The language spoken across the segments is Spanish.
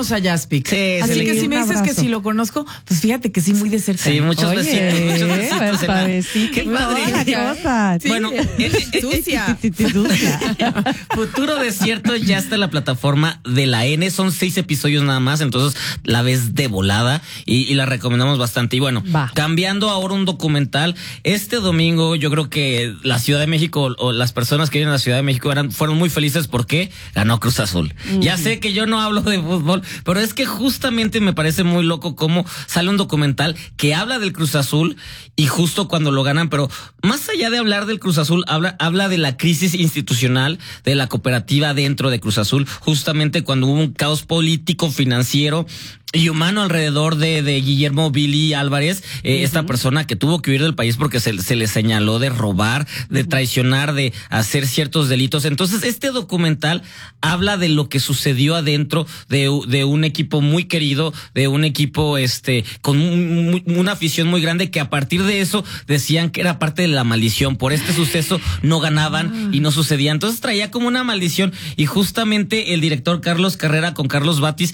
queremos a Jaspic. Sí, así que si me dices abrazo. que si lo conozco, pues fíjate que sí, muy de cerca. Sí, muchos Oye, besitos. Muchos besitos. suavecito, Qué padre. toda la cosa. Sí. Bueno, Sucia. Futuro Desierto ya está en la plataforma de la N. Son 6 episodios nada más, entonces la ves de volada y la recomendamos bastante. Y bueno, Va. cambiando ahora un documental, este domingo yo creo que la Ciudad de México o las personas que viven en la Ciudad de México fueron muy felices porque ganó Cruz Azul. Ya sé que yo no hablo de fútbol, pero es que justamente me parece muy loco cómo sale un documental que habla del Cruz Azul y justo cuando lo ganan, pero más allá de hablar del Cruz Azul, habla de la crisis institucional de la cooperativa dentro de Cruz Azul, justamente cuando hubo un caos político, financiero y humano alrededor de Guillermo Billy Álvarez, esta persona que tuvo que huir del país porque se le señaló de robar, de traicionar, de hacer ciertos delitos. Entonces, este documental habla de lo que sucedió adentro de un equipo muy querido, de un equipo con una afición muy grande, que a partir de eso decían que era parte de la maldición. Por este suceso no ganaban y no sucedía. Entonces traía como una maldición, y justamente el director Carlos Carrera con Carlos Batis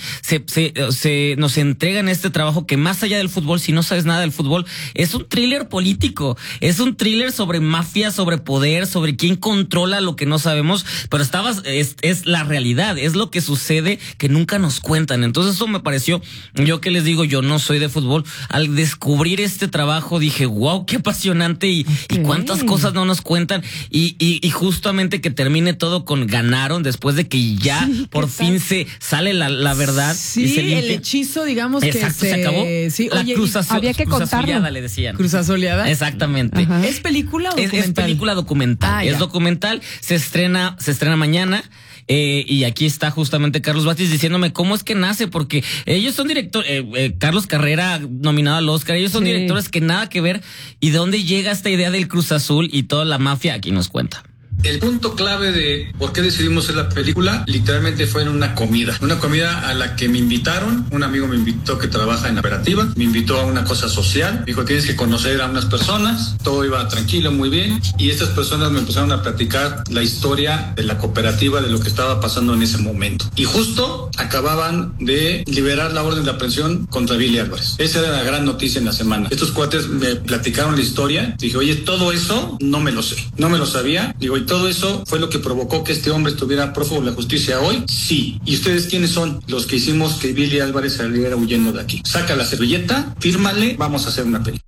nos entregan este trabajo que, más allá del fútbol, si no sabes nada del fútbol, es un thriller político, es un thriller sobre mafia, sobre poder, sobre quién controla lo que no sabemos, pero es la realidad, es lo que sucede que nunca nos cuentan. Entonces eso me pareció, yo que les digo, yo no soy de fútbol, al descubrir este trabajo dije, wow, qué apasionante y cuántas cosas no nos cuentan, y justamente que termine todo con ganaron, después de que ya por fin se sale la verdad. Sí, y se limpia. el hechizo, digamos. Exacto, que se acabó. Sí, La oye, había que contarlo. Azuleada, le decían. Cruz Azuleada. Exactamente. Ajá. ¿Es película o documental? Es película documental. Es documental, se estrena mañana. Y aquí está justamente Carlos Batis diciéndome cómo es que nace, porque ellos son directores, Carlos Carrera nominado al Oscar, ellos son directores que nada que ver, y de dónde llega esta idea del Cruz Azul y toda la mafia, aquí nos cuenta. El punto clave de por qué decidimos hacer la película literalmente fue en una comida a la que me invitaron. Un amigo me invitó que trabaja en la cooperativa, me invitó a una cosa social, dijo tienes que conocer a unas personas, todo iba tranquilo, muy bien, y estas personas me empezaron a platicar la historia de la cooperativa, de lo que estaba pasando en ese momento, y justo acababan de liberar la orden de aprehensión contra Billy Álvarez. Esa era la gran noticia en la semana. Estos cuates me platicaron la historia, dije, oye, todo eso no me lo sé, no me lo sabía, digo, y todo eso fue lo que provocó que este hombre estuviera prófugo de la justicia hoy. Sí. ¿Y ustedes quiénes son? Los que hicimos que Billy Álvarez saliera huyendo de aquí. Saca la servilleta, fírmale, vamos a hacer una película.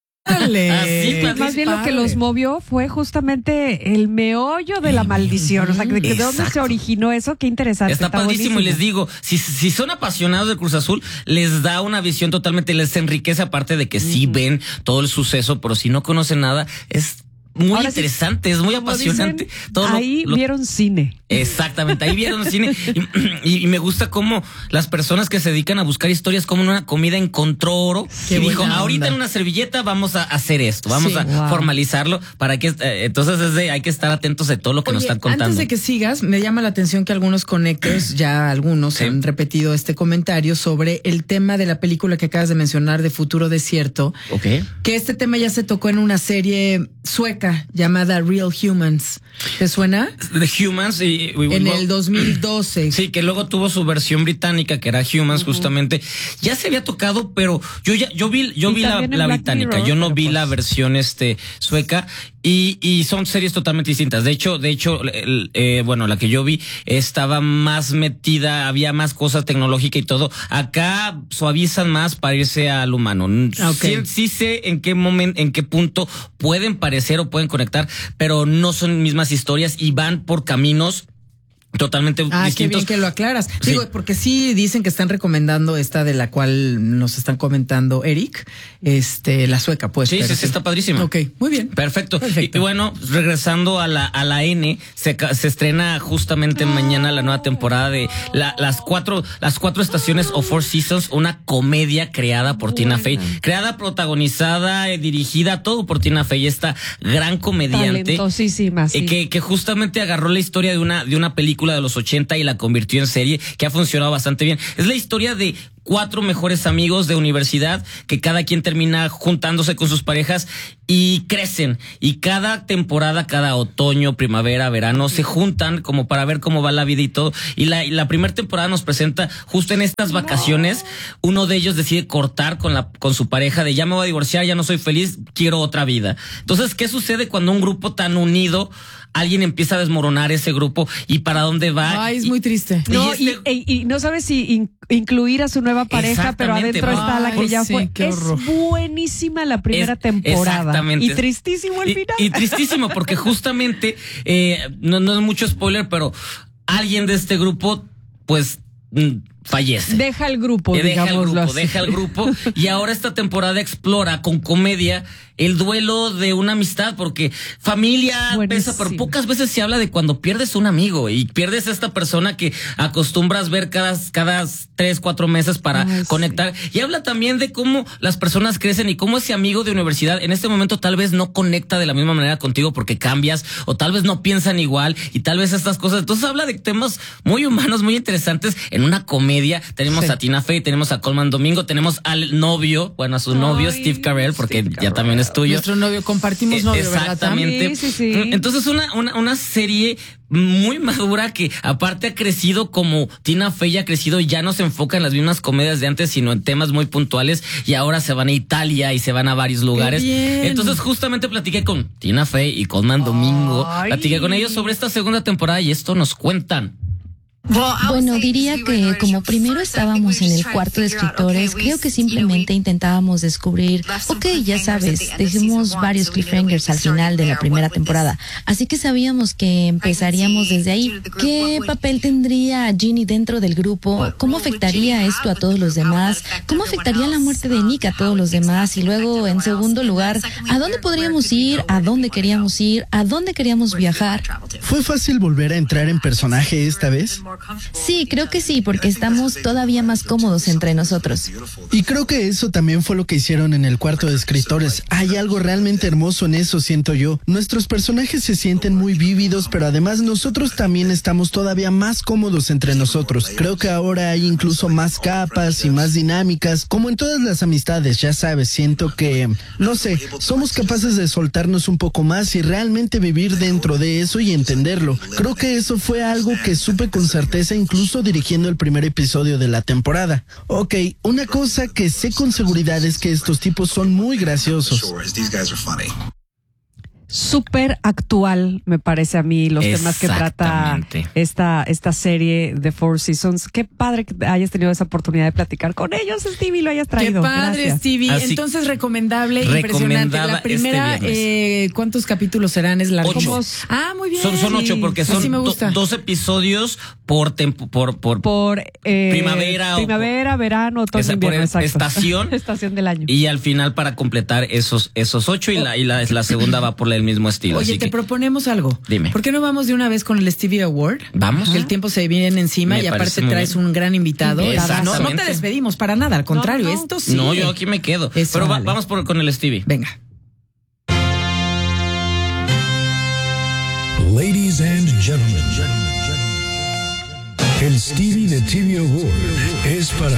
Así, Pues más bien lo que los movió fue justamente el meollo de la maldición. O sea, de dónde se originó eso, qué interesante. Está padrísimo, buenísimo. y les digo, si son apasionados de Cruz Azul, les da una visión totalmente, les enriquece, aparte de que sí ven todo el suceso, pero si no conocen nada, es muy Ahora interesante, es muy apasionante. Dicen, todo ahí vieron cine. Exactamente, ahí vieron cine. Y me gusta cómo las personas que se dedican a buscar historias, como en una comida encontró oro. Qué Y dijo, buena ahorita onda. en una servilleta vamos a hacer esto, vamos a formalizarlo para que entonces hay que estar atentos de todo lo que nos están contando. Antes de que sigas, me llama la atención que algunos conectores, ya algunos han repetido este comentario sobre el tema de la película que acabas de mencionar, de Futuro Desierto. Ok. Que este tema ya se tocó en una serie sueca llamada Real Humans. ¿Te suena? The Humans En el 2012. Sí, que luego tuvo su versión británica, que era Humans, justamente. Ya se había tocado, pero yo vi la también en Black británica, Mirror, yo no pero vi pues la versión sueca, y son series totalmente distintas. De hecho, bueno, la que yo vi estaba más metida, había más cosas tecnológicas y todo. Acá suavizan más para irse al humano. Okay. Sí sé en qué momento, en qué punto pueden parecer o pueden conectar, pero no son mismas historias y van por caminos totalmente distintos. Qué bien que lo aclaras. Sí. Digo, porque sí dicen que están recomendando esta de la cual nos están comentando Eric, la sueca, pues. Sí, sí, está padrísima. Ok, muy bien. Perfecto. Y bueno, regresando a la N, se estrena justamente mañana la nueva temporada de las cuatro estaciones o Four Seasons, una comedia creada por Tina Fey, creada, protagonizada, dirigida, todo por Tina Fey, esta gran comediante. Talentosísima, sí. Que justamente agarró la historia de una película película de los 80 y la convirtió en serie, que ha funcionado bastante bien. Es la historia de 4 mejores amigos de universidad que cada quien termina juntándose con sus parejas y crecen. Y cada temporada, cada otoño, primavera, verano, se juntan como para ver cómo va la vida y todo. Y la primera temporada nos presenta justo en estas vacaciones, uno de ellos decide cortar con su pareja de ya me voy a divorciar, ya no soy feliz, quiero otra vida. Entonces, ¿qué sucede cuando un grupo tan unido, alguien empieza a desmoronar ese grupo y para dónde va? Ay, es muy triste. No, y no sabes si incluir a su nueva pareja, pero adentro está la que ya fue. Qué horror. Es buenísima la primera temporada. Exactamente. Y tristísimo el final. Y tristísimo, porque justamente, no es mucho spoiler, pero alguien de este grupo, pues, fallece. Deja el grupo, deja el grupo. Y ahora esta temporada explora con comedia el duelo de una amistad, porque familia pesa, pero pocas veces se habla de cuando pierdes un amigo y pierdes a esta persona que acostumbras ver cada 3-4 meses para conectar. Y habla también de cómo las personas crecen y cómo ese amigo de universidad en este momento tal vez no conecta de la misma manera contigo porque cambias, o tal vez no piensan igual, y tal vez estas cosas. Entonces habla de temas muy humanos, muy interesantes en una comedia. Tenemos a Tina Fey, tenemos a Colman Domingo, tenemos al novio, bueno, a su novio Steve Carell, porque ya también es tuyo. Nuestro novio, compartimos novio, exactamente. ¿verdad? Sí. Entonces una serie muy madura que aparte ha crecido como Tina Fey ha crecido, y ya no se enfoca en las mismas comedias de antes, sino en temas muy puntuales, y ahora se van a Italia y se van a varios lugares. Entonces justamente platiqué con Tina Fey y Colman Domingo, platiqué con ellos sobre esta segunda temporada y esto nos cuentan. Bueno, diría que como primero estábamos en el cuarto de escritores, creo que simplemente intentábamos descubrir, ya sabes, dijimos varios cliffhangers al final de la primera temporada, así que sabíamos que empezaríamos desde ahí. ¿Qué papel tendría Ginny dentro del grupo? ¿Cómo afectaría esto a todos los demás? ¿Cómo afectaría la muerte de Nick a todos los demás? Y luego, en segundo lugar, ¿a dónde podríamos ir? ¿A dónde queríamos ir? ¿A dónde queríamos viajar? ¿Fue fácil volver a entrar en personaje esta vez? Sí, creo que sí, porque estamos todavía más cómodos entre nosotros. Y creo que eso también fue lo que hicieron en el cuarto de escritores. Hay algo realmente hermoso en eso, siento yo. Nuestros personajes se sienten muy vívidos, pero además nosotros también estamos todavía más cómodos entre nosotros. Creo que ahora hay incluso más capas y más dinámicas, como en todas las amistades, ya sabes. Siento que, no sé, somos capaces de soltarnos un poco más y realmente vivir dentro de eso y entenderlo. Creo que eso fue algo que supe con certeza incluso dirigiendo el primer episodio de la temporada. Ok, una cosa que sé con seguridad es que estos tipos son muy graciosos. Súper actual, me parece a mí, los temas que trata esta serie de Four Seasons. Qué padre que hayas tenido esa oportunidad de platicar con ellos, Stevie, lo hayas traído. Qué padre, gracias. Stevie. Así, entonces, recomendable, impresionante. La primera, ¿cuántos capítulos serán? Es largo. 8. Muy bien. Son 8 porque son 2 episodios por primavera, verano, otoño, invierno, estación. Estación del año. Y al final, para completar esos 8 y la segunda va por el mismo estilo. Oye, te proponemos algo. Dime. ¿Por qué no vamos de una vez con el Stevie Award? Vamos. El tiempo se viene encima y aparte traes un gran invitado. No te despedimos para nada, al contrario, esto sí. No, yo aquí me quedo. Eso, pero vamos con el Stevie. Venga. Ladies and gentlemen, el Stevie de TV Award es para...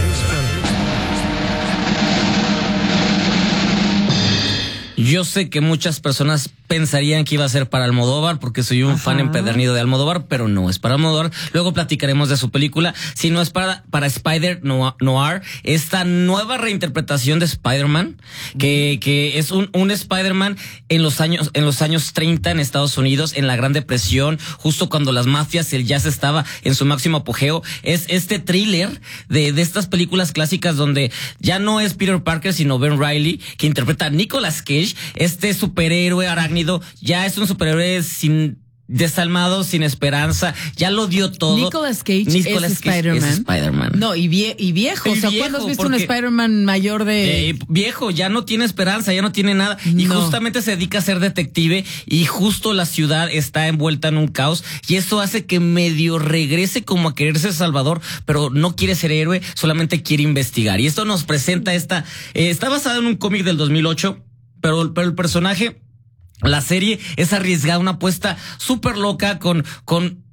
Yo sé que muchas personas pensarían que iba a ser para Almodóvar porque soy un fan empedernido de Almodóvar, pero no es para Almodóvar. Luego platicaremos de su película. Si no es para Spider Noir, esta nueva reinterpretación de Spider-Man, que es un Spider-Man en los años 30 en Estados Unidos, en la Gran Depresión, justo cuando las mafias, el jazz estaba en su máximo apogeo. Es este thriller de estas películas clásicas donde ya no es Peter Parker, sino Ben Reilly, que interpreta a Nicolas Cage, este superhéroe arácnido. Ya es un superhéroe desalmado, sin esperanza, ya lo dio todo. Nicolas Cage es Spider-Man. No, y viejo. ¿Cuándo has visto un Spider-Man mayor de...? Viejo, ya no tiene esperanza, ya no tiene nada. No. Y justamente se dedica a ser detective y justo la ciudad está envuelta en un caos y eso hace que medio regrese como a querer ser salvador, pero no quiere ser héroe, solamente quiere investigar. Y esto nos presenta está basado en un cómic del 2008, pero el personaje... La serie es arriesgada, una apuesta súper loca con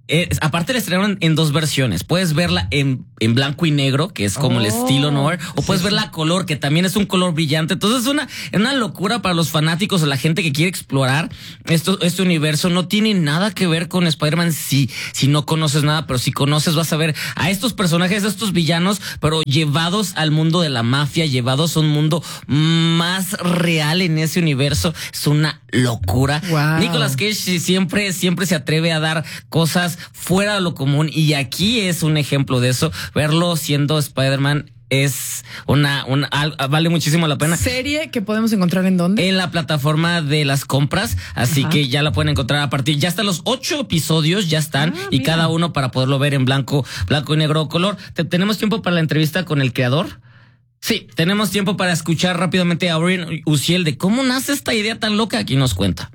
aparte la estrenaron en 2 versiones. Puedes verla en blanco y negro, que es como el estilo noir, o puedes verla a color, que también es un color brillante. Entonces es una locura para los fanáticos o la gente que quiere explorar este universo. No tiene nada que ver con Spider-Man si no conoces nada, pero si conoces vas a ver a estos personajes, a estos villanos, pero llevados al mundo de la mafia, llevados a un mundo más real en ese universo. Es una locura. Wow. Nicolas Cage siempre se atreve a dar cosas fuera de lo común, y aquí es un ejemplo de eso. Verlo siendo Spider-Man es vale muchísimo la pena. ¿Serie que podemos encontrar en dónde? En la plataforma de las compras, así que ya la pueden encontrar a partir, ya están los 8 episodios, ya están, y mira, cada uno para poderlo ver en blanco y negro o color. ¿Tenemos tiempo para la entrevista con el creador? Sí, tenemos tiempo para escuchar rápidamente a Oren Uziel de cómo nace esta idea tan loca. Aquí nos cuenta.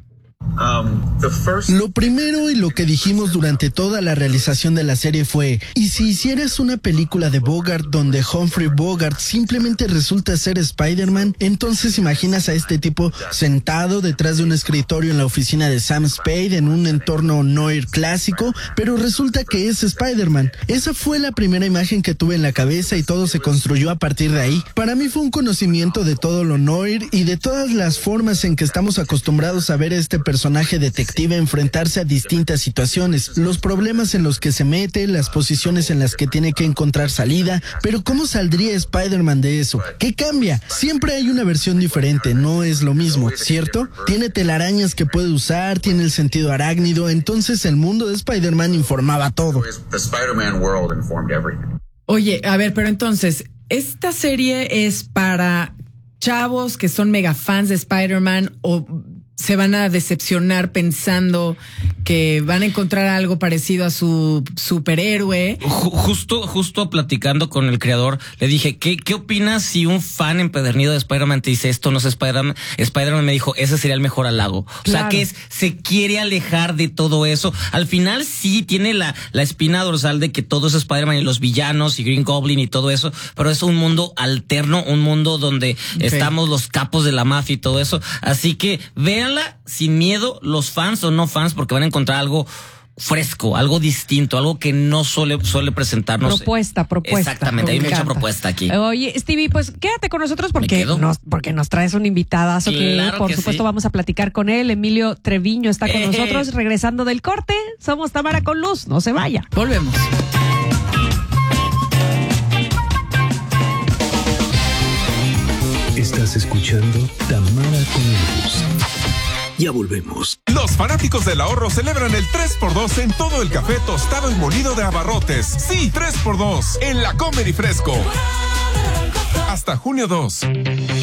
Lo primero y lo que dijimos durante toda la realización de la serie fue: ¿y si hicieras una película de Bogart donde Humphrey Bogart simplemente resulta ser Spider-Man? Entonces imaginas a este tipo sentado detrás de un escritorio en la oficina de Sam Spade en un entorno noir clásico, pero resulta que es Spider-Man. Esa fue la primera imagen que tuve en la cabeza y todo se construyó a partir de ahí. Para mí fue un conocimiento de todo lo noir y de todas las formas en que estamos acostumbrados a ver a este personaje detective enfrentarse a distintas situaciones, los problemas en los que se mete, las posiciones en las que tiene que encontrar salida. Pero ¿cómo saldría Spider-Man de eso? ¿Qué cambia? Siempre hay una versión diferente, no es lo mismo, ¿cierto? Tiene telarañas que puede usar, tiene el sentido arácnido, entonces el mundo de Spider-Man informaba todo. Oye, a ver, pero entonces, ¿esta serie es para chavos que son mega fans de Spider-Man o se van a decepcionar pensando que van a encontrar algo parecido a su superhéroe? Justo platicando con el creador, le dije, ¿qué opinas si un fan empedernido de Spider-Man te dice esto no es Spider-Man? Spider-Man me dijo, ese sería el mejor halago. Claro. O sea, se quiere alejar de todo eso. Al final sí tiene la espina dorsal de que todo es Spider-Man y los villanos y Green Goblin y todo eso, pero es un mundo alterno, un mundo donde estamos los capos de la mafia y todo eso. Así que véanla sin miedo, los fans o no fans, porque van a encontrar algo fresco, algo distinto, algo que no suele presentarnos. Propuesta. Exactamente, hay mucha propuesta aquí. Oye, Stevie, pues quédate con nosotros porque nos traes un invitadazo claro que por supuesto vamos a platicar con él. Emilio Treviño está con nosotros, regresando del corte. Somos Tamara con Luz, no se vaya. Volvemos. Estás escuchando Tamara con Luz. Ya volvemos. Los fanáticos del ahorro celebran el 3x2 en todo el café tostado y molido de Abarrotes. Sí, 3x2 en la Comer y Fresco. Hasta junio 2.